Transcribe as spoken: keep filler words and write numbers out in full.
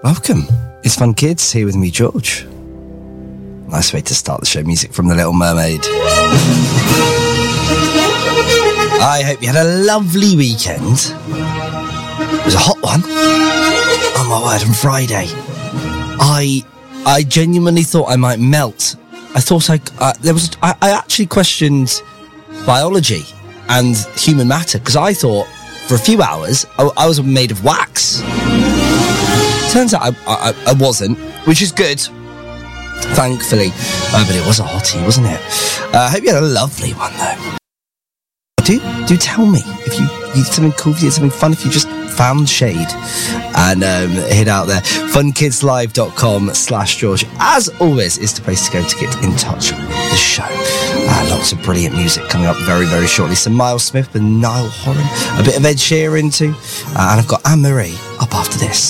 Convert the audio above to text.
Welcome. It's Fun Kids here with me, George. Nice way to start the show. Music from The Little Mermaid. I hope you had a lovely weekend. It was a hot one. Oh my word, on Friday. I I genuinely thought I might melt. I thought I... Uh, there was. I, I actually questioned biology and human matter, because I thought for a few hours I, I was made of wax. Turns out I, I, I wasn't, which is good, thankfully. Uh, but it was a hottie, wasn't it? I uh, hope you had a lovely one, though. Do do tell me if you, you did something cool, if you did something fun, if you just found shade, and um, hit out there. funkidslive.com slash George, as always, is the place to go to get in touch with the show. Uh, lots of brilliant music coming up very, very shortly. Some Miles Smith and Niall Horan, a bit of Ed Sheeran too, uh, and I've got Anne Marie up after this.